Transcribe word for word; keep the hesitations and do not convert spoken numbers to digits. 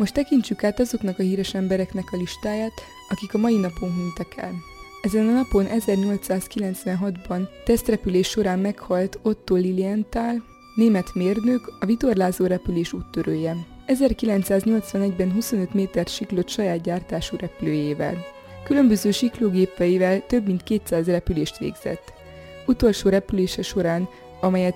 Most tekintsük át azoknak a híres embereknek a listáját, akik a mai napon hunytak el. Ezen a napon ezernyolcszázkilencvenhatban tesztrepülés során meghalt Otto Lilienthal, német mérnök, a vitorlázó repülés úttörője. ezerkilencszáznyolcvanegyben huszonöt métert siklott saját gyártású repülőjével. Különböző siklógépeivel több mint kétszáz repülést végzett. Utolsó repülése során, amelyet